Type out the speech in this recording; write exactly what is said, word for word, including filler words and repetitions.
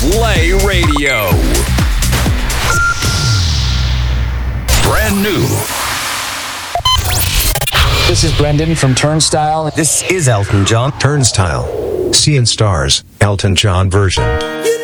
Play Radio. Brand new. This is Brendan from Turnstile. This is Elton John. Turnstile. Seeing Stars, Elton John version.